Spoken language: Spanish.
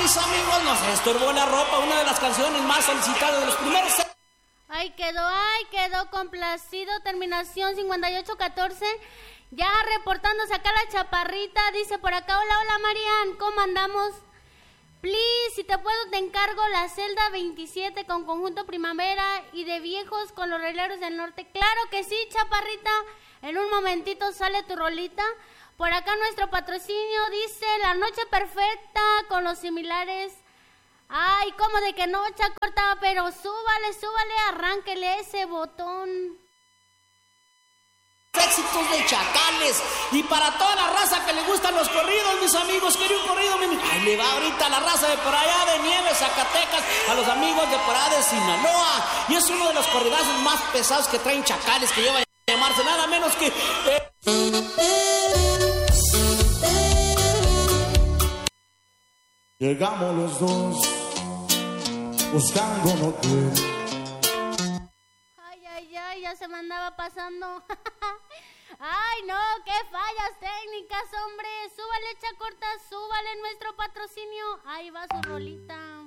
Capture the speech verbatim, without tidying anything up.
mis amigos, nos estorbó la ropa, una de las canciones más solicitadas de los primeros. Ay, quedó, ay, quedó complacido. Terminación cincuenta y ocho catorce. Ya reportándose acá la chaparrita. Dice por acá, hola, hola, Marian, ¿cómo andamos? Please, si te puedo, te encargo la celda veintisiete con conjunto primavera y de viejos con los Regleros del Norte. Claro que sí, chaparrita. En un momentito sale tu rolita. Por acá nuestro patrocinio dice la noche perfecta con los similares. Ay, como de que no, chacorta, pero súbale, súbale, arránquele ese botón. Éxitos de Chacales. Y para toda la raza que le gustan los corridos, mis amigos, quería un corrido. Ay, le va ahorita la raza de por allá de Nieves, Zacatecas, a los amigos de por allá de Sinaloa. Y es uno de los corridazos más pesados que traen Chacales, que lleva a llamarse nada menos que... Eh... Llegamos los dos buscando un hotel. Ay, ay, ay, ya se me andaba pasando. Ay, no, qué fallas técnicas, hombre. Súbale, chacorta, súbale nuestro patrocinio. Ahí va su rolita.